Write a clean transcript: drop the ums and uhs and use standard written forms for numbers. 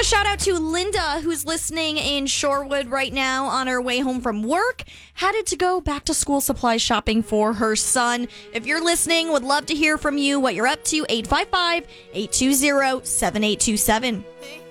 shout out to Linda, who's listening in Shorewood right now on her way home from work. Headed to go back to school supply shopping for her son. If you're listening, would love to hear from you, what you're up to. 855-820-7827.